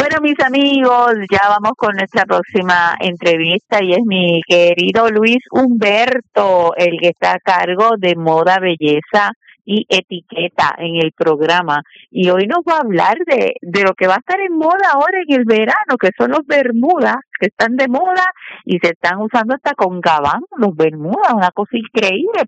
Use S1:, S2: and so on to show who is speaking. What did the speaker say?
S1: Bueno, mis amigos, ya vamos con nuestra próxima entrevista y es mi querido Luis Humberto, el que está a cargo de moda, belleza y etiqueta en el programa. Y hoy nos va a hablar de lo que va a estar en moda ahora en el verano, que son los bermudas, que están de moda y se están usando hasta con gabán, los bermudas, una cosa increíble.